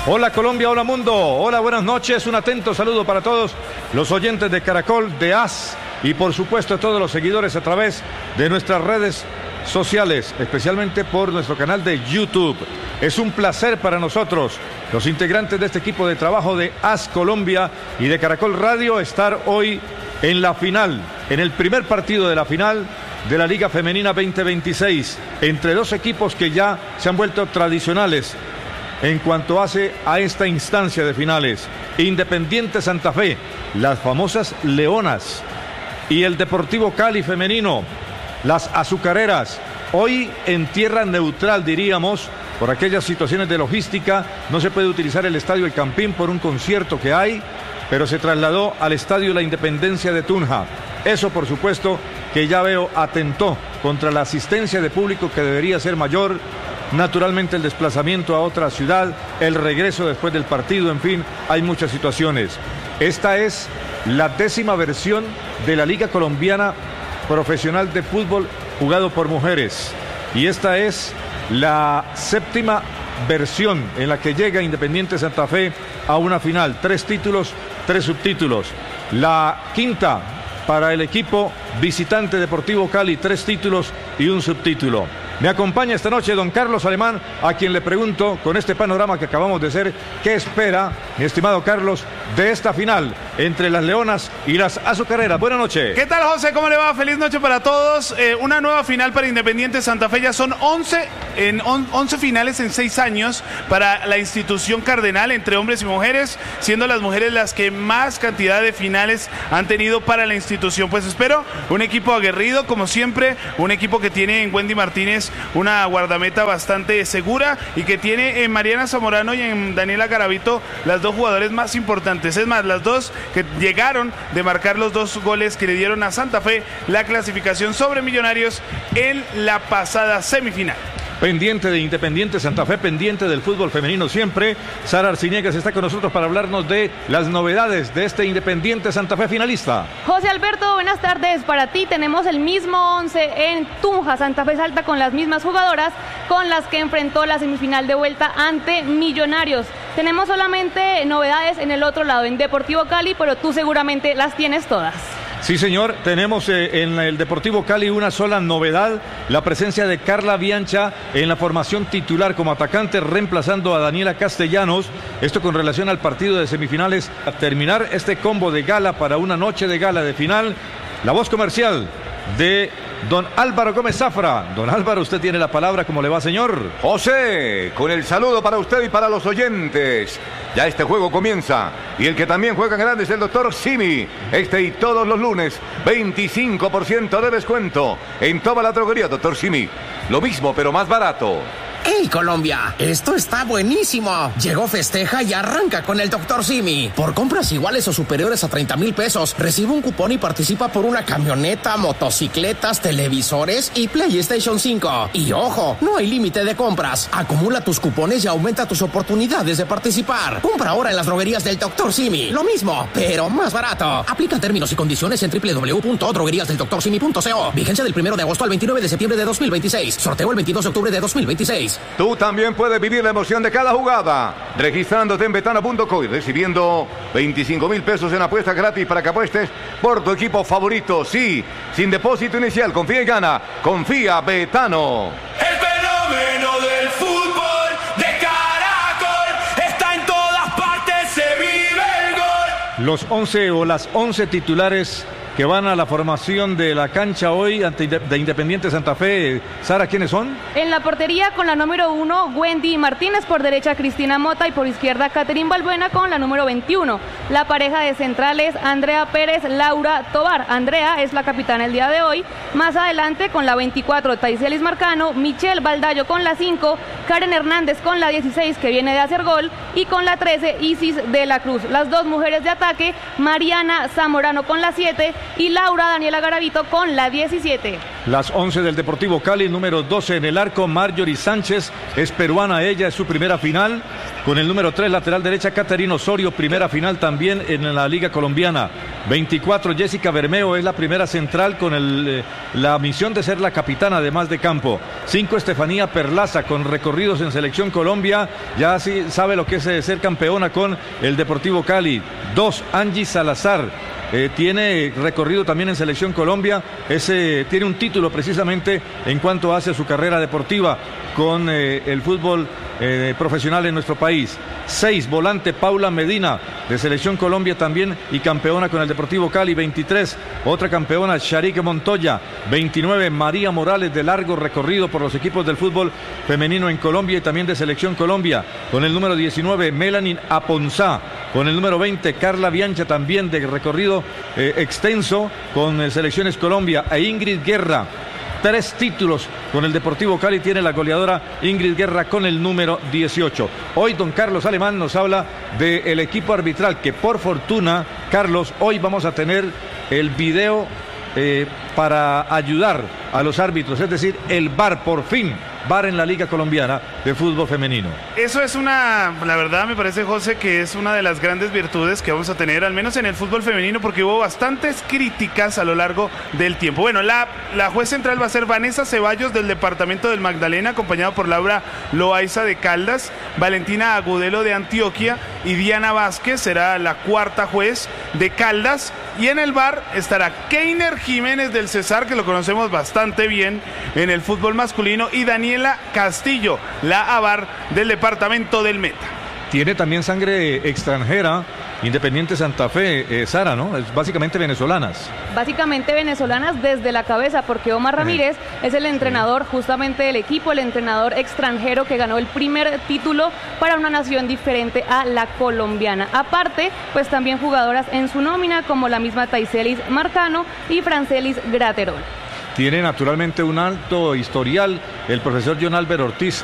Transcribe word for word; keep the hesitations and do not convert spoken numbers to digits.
Hola Colombia, hola mundo, hola, buenas noches, un atento saludo para todos los oyentes de Caracol, de A S y por supuesto todos los seguidores a través de nuestras redes sociales, especialmente por nuestro canal de YouTube. Es un placer para nosotros, los integrantes de este equipo de trabajo de A S Colombia y de Caracol Radio, estar hoy en la final, en el primer partido de la final de la Liga Femenina veinte veintiséis, entre dos equipos que ya se han vuelto tradicionales en cuanto hace a esta instancia de finales. Independiente Santa Fe, las famosas Leonas, y el Deportivo Cali femenino, las Azucareras. Hoy en tierra neutral, diríamos, por aquellas situaciones de logística, no se puede utilizar el Estadio El Campín por un concierto que hay, pero se trasladó al Estadio La Independencia de Tunja. Eso, por supuesto, que ya veo atentó contra la asistencia de público que debería ser mayor. Naturalmente el desplazamiento a otra ciudad, el regreso después del partido, en fin, hay muchas situaciones. Esta es la décima versión de la Liga Colombiana Profesional de Fútbol jugado por mujeres. Y esta es la séptima versión en la que llega Independiente Santa Fe a una final. Tres títulos, tres subtítulos. La quinta para el equipo visitante Deportivo Cali, tres títulos y un subtítulo. Me acompaña esta noche don Carlos Alemán, a quien le pregunto, con este panorama que acabamos de hacer, ¿qué espera, mi estimado Carlos, de esta final entre las Leonas y las Azucareras? Buenas noches. ¿Qué tal, José? ¿Cómo le va? Feliz noche para todos. Eh, una nueva final para Independiente Santa Fe. Ya son once, en on, once finales en seis años para la institución cardenal, entre hombres y mujeres, siendo las mujeres las que más cantidad de finales han tenido para la institución. Pues espero un equipo aguerrido, como siempre, un equipo que tiene en Wendy Martínez una guardameta bastante segura y que tiene en Mariana Zamorano y en Daniela Garavito las dos jugadores más importantes. Es más, las dos que llegaron de marcar los dos goles que le dieron a Santa Fe la clasificación sobre Millonarios en la pasada semifinal. Pendiente de Independiente Santa Fe, pendiente del fútbol femenino siempre. Sara Arciniegas está con nosotros para hablarnos de las novedades de este Independiente Santa Fe finalista. José Alberto, buenas tardes para ti. Tenemos el mismo once en Tunja. Santa Fe salta con las mismas jugadoras con las que enfrentó la semifinal de vuelta ante Millonarios. Tenemos solamente novedades en el otro lado, en Deportivo Cali, pero tú seguramente las tienes todas. Sí, señor, tenemos eh, en el Deportivo Cali una sola novedad, la presencia de Carla Biancha en la formación titular como atacante, reemplazando a Daniela Castellanos. Esto con relación al partido de semifinales. A terminar este combo de gala para una noche de gala de final, la voz comercial de don Álvaro Gómez Zafra. Don Álvaro, usted tiene la palabra. ¿Cómo le va, señor? José, con el saludo para usted y para los oyentes. Ya este juego comienza y el que también juega en grande es el doctor Simi. Este y todos los lunes, veinticinco por ciento de descuento en toda la droguería, doctor Simi. Lo mismo, pero más barato. ¡Hey, Colombia! Esto está buenísimo. Llegó Festeja y arranca con el doctor Simi. Por compras iguales o superiores a treinta mil pesos, recibe un cupón y participa por una camioneta, motocicletas, televisores y PlayStation cinco. Y ojo, no hay límite de compras. Acumula tus cupones y aumenta tus oportunidades de participar. Compra ahora en las droguerías del doctor Simi. Lo mismo, pero más barato. Aplican términos y condiciones en doble u doble u doble u punto droguerías del doctor simi punto co. Vigencia del primero de agosto al veintinueve de septiembre de dos mil veintiséis. Sorteo el veintidós de octubre de dos mil veintiséis. Tú también puedes vivir la emoción de cada jugada, registrándote en betano punto co y recibiendo veinticinco mil pesos en apuestas gratis para que apuestes por tu equipo favorito. Sí, sin depósito inicial. Confía y gana. Confía, Betano. El fenómeno del fútbol de Caracol está en todas partes, se vive el gol. Los once o las once titulares que van a la formación de la cancha hoy ante de Independiente Santa Fe. Sara, ¿quiénes son? En la portería con la número uno, Wendy Martínez, por derecha Cristina Mota y por izquierda Catherine Balbuena con la número veintiuno. La pareja de centrales, Andrea Pérez, Laura Tobar. Andrea es la capitana el día de hoy. Más adelante con la veinticuatro, Taiselis Marcano, Michelle Baldayo con la cinco, Karen Hernández con la dieciséis, que viene de hacer gol, y con la trece, Isis de la Cruz. Las dos mujeres de ataque, Mariana Zamorano con la siete y Laura Daniela Garavito con la diecisiete. Las once del Deportivo Cali, número doce en el arco, Marjorie Sánchez, es peruana, ella es su primera final. Con el número tres, lateral derecha, Caterina Osorio, primera final también en la Liga Colombiana. veinticuatro, Jessica Bermeo, es la primera central con el, eh, la misión de ser la capitana además de campo. cinco, Estefanía Perlaza, con recorridos en Selección Colombia, ya sí sabe lo que es eh, ser campeona con el Deportivo Cali. dos, Angie Salazar. Eh, tiene recorrido también en Selección Colombia, ese, tiene un título precisamente en cuanto hace su carrera deportiva con eh, el fútbol eh, profesional en nuestro país. seis, volante Paula Medina, de Selección Colombia también y campeona con el Deportivo Cali. veintitrés, otra campeona, Sharique Montoya. veintinueve, María Morales, de largo recorrido por los equipos del fútbol femenino en Colombia y también de Selección Colombia. Con el número diecinueve, Melanie Aponzá. Con el número veinte, Carla Biancha, también de recorrido eh, extenso con eh, Selecciones Colombia. E Ingrid Guerra, tres títulos con el Deportivo Cali, tiene la goleadora Ingrid Guerra con el número dieciocho. Hoy don Carlos Alemán nos habla del equipo arbitral, que por fortuna, Carlos, hoy vamos a tener el video eh, para ayudar a los árbitros, es decir, el V A R, por fin. V A R en la Liga Colombiana de Fútbol Femenino. Eso es una, la verdad me parece, José, que es una de las grandes virtudes que vamos a tener, al menos en el fútbol femenino, porque hubo bastantes críticas a lo largo del tiempo. Bueno, la, la juez central va a ser Vanessa Ceballos, del departamento del Magdalena, acompañado por Laura Loaiza de Caldas, Valentina Agudelo de Antioquia y Diana Vázquez será la cuarta juez de Caldas. Y en el V A R estará Keiner Jiménez del Cesar, que lo conocemos bastante bien en el fútbol masculino, y Daniela Castillo, la A V A R del departamento del Meta. Tiene también sangre extranjera, Independiente Santa Fe, eh, Sara, ¿no? Es básicamente venezolanas. Básicamente venezolanas desde la cabeza, porque Omar Ramírez es el entrenador justamente del equipo, el entrenador extranjero que ganó el primer título para una nación diferente a la colombiana. Aparte, pues también jugadoras en su nómina, como la misma Taiselis Marcano y Francelis Graterol. Tiene naturalmente un alto historial el profesor John Albert Ortiz